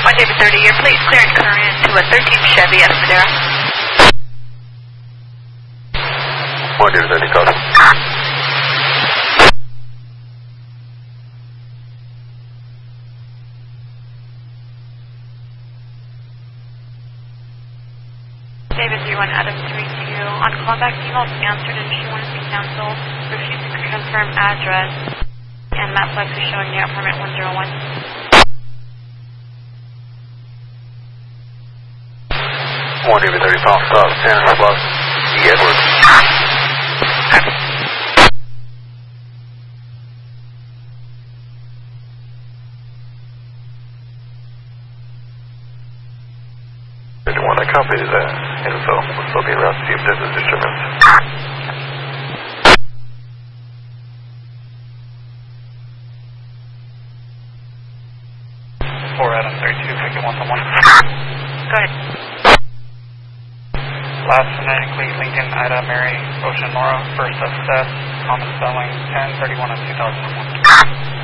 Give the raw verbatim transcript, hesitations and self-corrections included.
one David thirty, your plate's clearing current to a thirteen Chevy out of Madera. one David thirty, copy. David zero one Adam three two, on callback email answered and she wanted to be canceled. Refused to confirm address, and Maplex is showing you permit one zero one. one David thirty, final stop, ten, Roblox, E. Edwards. Anyone that copies that info will still be around to see if there's a disturbance. four Adam thirty-two, picking one someone. Go ahead. Last phonetically, Lincoln, Ida, Mary, Ocean, Nora, first of Seth, common spelling, ten thirty-one of two thousand one.